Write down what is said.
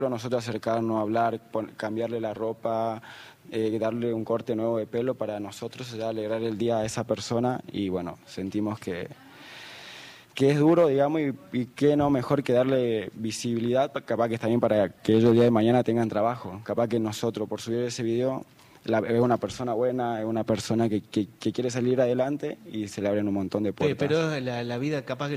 nosotros acercarnos, hablar, cambiarle la ropa, darle un corte nuevo de pelo para nosotros ya alegrar el día a esa persona y bueno, sentimos que es duro, digamos, y que no mejor que darle visibilidad, capaz que está bien para que ellos el día de mañana tengan trabajo. Capaz que nosotros, por subir ese video, es una persona buena, es una persona que quiere salir adelante y se le abren un montón de puertas. Pero la vida capaz que